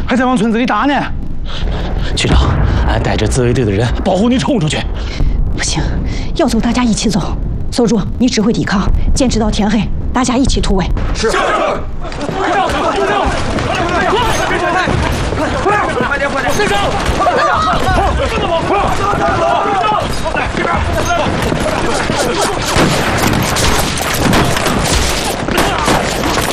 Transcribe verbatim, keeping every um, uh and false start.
还在往村子里打呢。 局长，俺带着自卫队的人保护你冲出去。 不行，要走大家一起走。守住，你指挥抵抗，坚持到天黑，大家一起突围。 是。